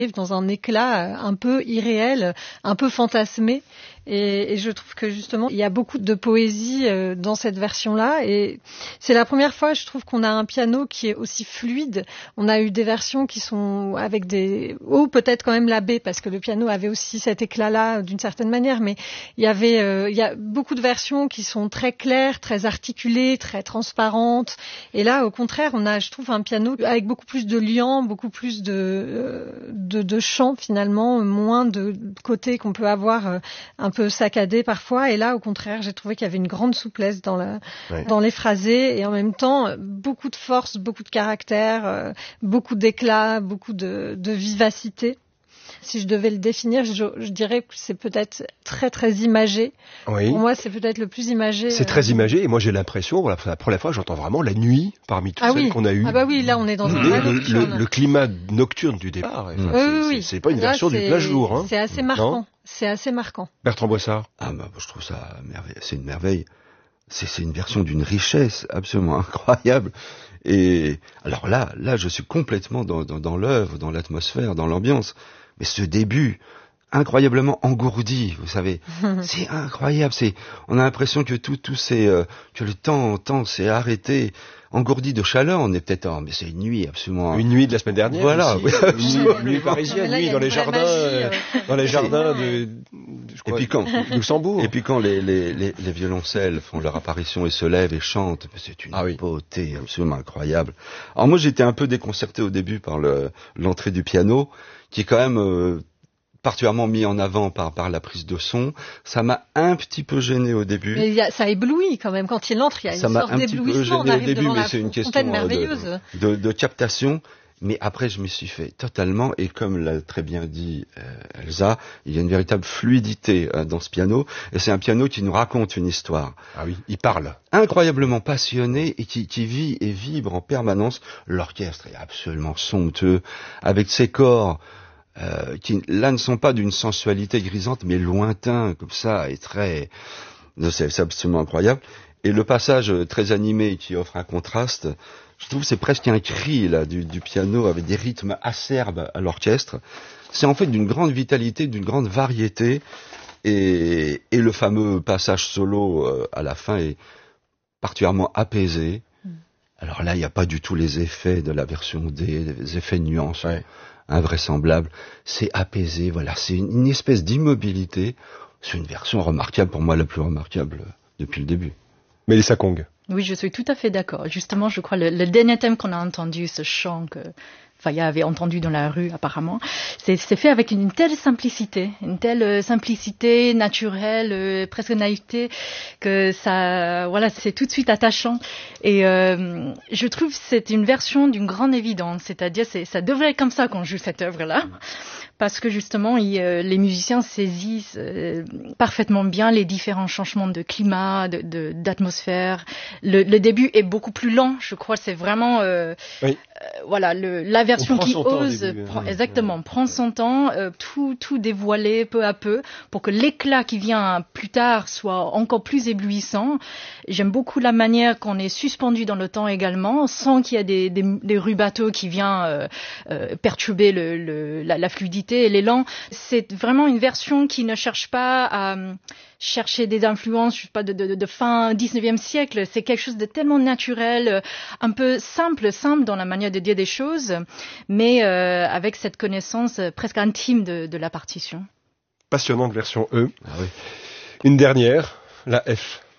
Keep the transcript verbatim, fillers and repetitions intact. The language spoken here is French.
dans un éclat un peu irréel, un peu fantasmé. Et, et je trouve que justement, il y a beaucoup de poésie euh, dans cette version-là. Et c'est la première fois, je trouve, qu'on a un piano qui est aussi fluide. On a eu des versions qui sont avec des... ou peut-être quand même la B, parce que le piano avait aussi cet éclat-là d'une certaine manière. Mais il y avait, euh, il y a beaucoup de versions qui sont très claires, très articulées, très transparentes. Et là, au contraire, on a, je trouve, un piano avec beaucoup plus de liant, beaucoup plus de, euh, de, de chant finalement, moins de côté qu'on peut avoir euh, un un peu saccadé parfois, et là au contraire j'ai trouvé qu'il y avait une grande souplesse dans, la, ouais. dans les phrasés, et en même temps beaucoup de force, beaucoup de caractère, euh, beaucoup d'éclat, beaucoup de, de vivacité. Si je devais le définir, je, je dirais que c'est peut-être très très imagé. Oui. Pour moi, c'est peut-être le plus imagé. C'est euh... très imagé, et moi j'ai l'impression, voilà, la première fois, j'entends vraiment la nuit parmi toutes ah celles oui. qu'on a eues. Ah bah oui, là on est dans un le, le, le climat nocturne du départ. Enfin, oui, c'est, oui, c'est, oui. c'est pas une là, version c'est, du plein jour. Hein. C'est assez marquant. Non c'est assez marquant. Bertrand Boissard. Ah bah je trouve ça merveilleux. C'est une merveille. C'est, c'est une version d'une richesse absolument incroyable. Et alors là, là, je suis complètement dans, dans, dans l'œuvre, dans l'atmosphère, dans l'ambiance. Mais ce début, incroyablement engourdi, vous savez, c'est incroyable. C'est, on a l'impression que tout, tout c'est, euh, que le temps, temps s'est arrêté, engourdi de chaleur. On est peut-être, oh, mais c'est une nuit absolument. Une nuit de la semaine dernière. Voilà, aussi, oui, une nuit, une nuit parisienne, là, nuit dans les jardins, magie, euh, dans les jardins de, je crois, et puis quand, Luxembourg. Et puis quand les, les, les, les violoncelles font leur apparition et se lèvent et chantent, c'est une ah oui. beauté absolument incroyable. Alors moi, j'étais un peu déconcerté au début par le, l'entrée du piano, qui est quand même euh, particulièrement mis en avant par, par la prise de son. Ça m'a un petit peu gêné au début. Mais y a, ça éblouit quand même. Quand il entre, il y a une ça sorte d'éblouissement. On arrive début, devant mais la c'est une question fontaine merveilleuse. De, de, de captation. Mais après, je m'y suis fait totalement. Et comme l'a très bien dit euh, Elsa, il y a une véritable fluidité euh, dans ce piano. Et c'est un piano qui nous raconte une histoire. Ah oui, il parle. Incroyablement passionné et qui, qui vit et vibre en permanence. L'orchestre est absolument somptueux, avec ses corps Euh, qui là ne sont pas d'une sensualité grisante mais lointain comme ça et très c'est, c'est absolument incroyable. Et le passage très animé qui offre un contraste, je trouve que c'est presque un cri là du, du piano avec des rythmes acerbes à l'orchestre. C'est en fait d'une grande vitalité, d'une grande variété, et, et le fameux passage solo euh, à la fin est particulièrement apaisé. Alors là il n'y a pas du tout les effets de la version D, les effets de nuance. Ouais. Invraisemblable, c'est apaisé, voilà, c'est une, une espèce d'immobilité. C'est une version remarquable, pour moi la plus remarquable depuis le début. Mélissa Kong. Oui, je suis tout à fait d'accord. Justement, je crois le, le dernier thème qu'on a entendu, ce chant que Faya avait entendu dans la rue apparemment, c'est, c'est fait avec une telle simplicité, une telle euh, simplicité naturelle, euh, presque naïveté, que ça, voilà, c'est tout de suite attachant. Et euh, je trouve que c'est une version d'une grande évidence, c'est-à-dire c'est, ça devrait être comme ça qu'on joue cette œuvre-là. Parce que justement, il, euh, les musiciens saisissent euh, parfaitement bien les différents changements de climat, de, de, d'atmosphère. Le, le début est beaucoup plus lent, je crois. C'est vraiment, euh, oui. euh, voilà, le, la version qui ose, début, prend, hein. exactement, ouais. prend son temps, euh, tout, tout dévoiler peu à peu, pour que l'éclat qui vient plus tard soit encore plus éblouissant. J'aime beaucoup la manière qu'on est suspendu dans le temps également, sans qu'il y ait des, des, des rubatos qui viennent euh, euh, perturber le, le, la, la fluidité et l'élan. C'est vraiment une version qui ne cherche pas à euh, chercher des influences, je sais pas, de, de, de fin dix-neuvième siècle. C'est quelque chose de tellement naturel, un peu simple, simple dans la manière de dire des choses, mais euh, avec cette connaissance presque intime de, de la partition. Passionnante version E. Ah oui. Une dernière, la F.